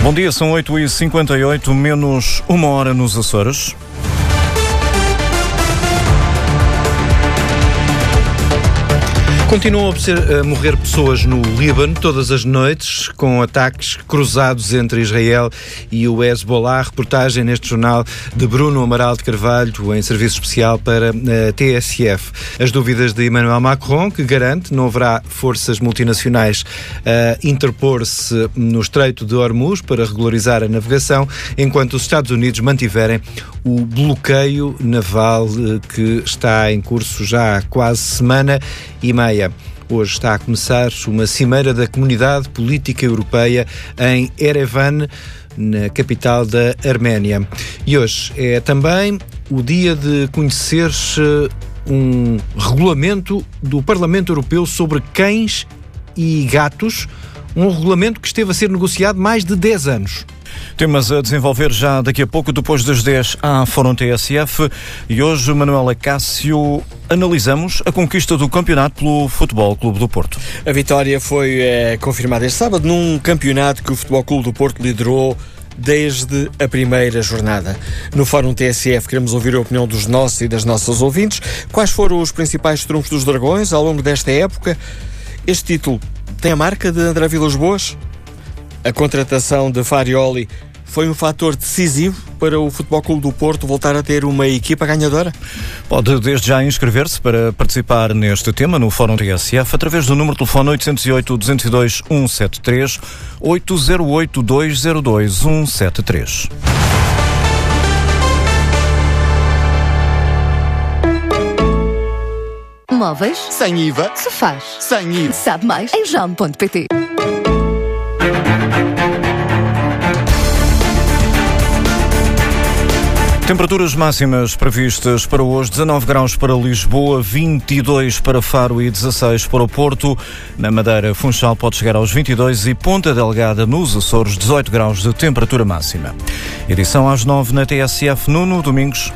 Bom dia, são 8h58, menos uma hora nos Açores. Continuam a morrer pessoas no Líbano todas as noites, com ataques cruzados entre Israel e o Hezbollah. Reportagem neste jornal de Bruno Amaral de Carvalho, em serviço especial para a TSF. As dúvidas de Emmanuel Macron, que garante não haverá forças multinacionais a interpor-se no Estreito de Hormuz para regularizar a navegação, enquanto os Estados Unidos mantiverem o bloqueio naval que está em curso já há quase semana e meia. Hoje está a começar uma cimeira da Comunidade Política Europeia em Erevan, na capital da Arménia. E hoje é também o dia de conhecer-se um regulamento do Parlamento Europeu sobre cães e gatos, um regulamento que esteve a ser negociado mais de 10 anos. Temas a desenvolver já daqui a pouco, depois das 10 à Fórum TSF. E hoje, Manuela Cássio, analisamos a conquista do campeonato pelo Futebol Clube do Porto. A vitória foi confirmada este sábado num campeonato que o Futebol Clube do Porto liderou desde a primeira jornada. No Fórum TSF queremos ouvir a opinião dos nossos e das nossas ouvintes. Quais foram os principais trunfos dos Dragões ao longo desta época? Este título tem a marca de André Vilas-Boas? A contratação de Farioli foi um fator decisivo para o Futebol Clube do Porto voltar a ter uma equipa ganhadora? Pode desde já inscrever-se para participar neste tema no Fórum TSF através do número de telefone 808-202-173, 808-202-173. Móveis sem IVA, sofás sem IVA. Sabe mais em jam.pt. Temperaturas máximas previstas para hoje: 19 graus para Lisboa, 22 para Faro e 16 para o Porto. Na Madeira, Funchal pode chegar aos 22 e Ponta Delgada, nos Açores, 18 graus de temperatura máxima. Edição às 9 na TSF. Nuno Domingos.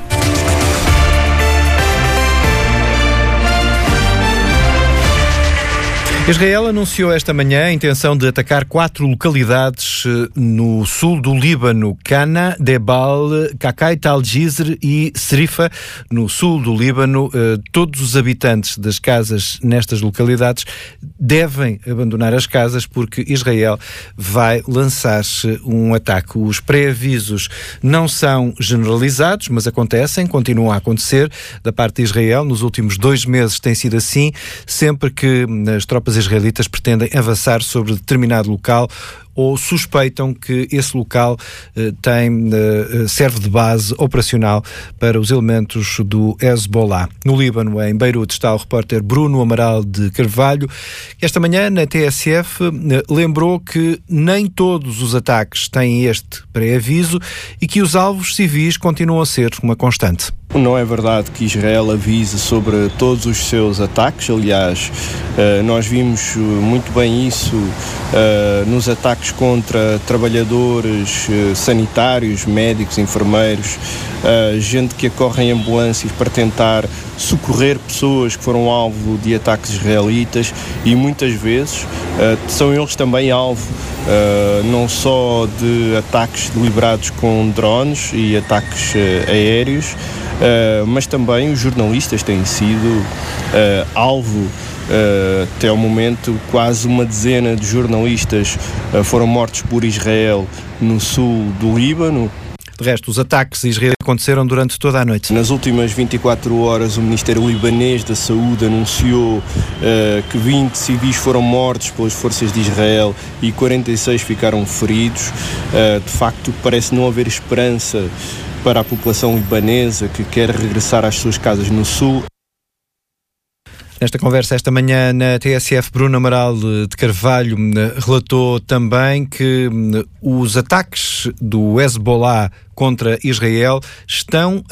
Israel anunciou esta manhã a intenção de atacar 4 localidades no sul do Líbano: Cana, Debal, Kakai, Tal Jizr e Serifa. No sul do Líbano, todos os habitantes das casas nestas localidades devem abandonar as casas porque Israel vai lançar-se um ataque. Os pré-avisos não são generalizados, mas acontecem, continuam a acontecer da parte de Israel. Nos últimos 2 meses tem sido assim, sempre que as tropas israelitas pretendem avançar sobre determinado local ou suspeitam que esse local serve de base operacional para os elementos do Hezbollah. No Líbano, em Beirute, está o repórter Bruno Amaral de Carvalho. Esta manhã, na TSF, lembrou que nem todos os ataques têm este pré-aviso e que os alvos civis continuam a ser uma constante. Não é verdade que Israel avise sobre todos os seus ataques. Aliás, nós vimos muito bem isso nos ataques contra trabalhadores sanitários, médicos, enfermeiros, gente que acorre em ambulâncias para tentar socorrer pessoas que foram alvo de ataques israelitas, e muitas vezes são eles também alvo não só de ataques deliberados com drones e ataques aéreos, mas também os jornalistas têm sido alvo. Até ao momento, quase uma dezena de jornalistas foram mortos por Israel no sul do Líbano. De resto, os ataques israelitas aconteceram durante toda a noite. Nas últimas 24 horas, o Ministério Libanês da Saúde anunciou que 20 civis foram mortos pelas forças de Israel e 46 ficaram feridos. De facto, parece não haver esperança para a população libanesa que quer regressar às suas casas no sul. Nesta conversa esta manhã na TSF, Bruno Amaral de Carvalho relatou também que os ataques do Hezbollah contra Israel estão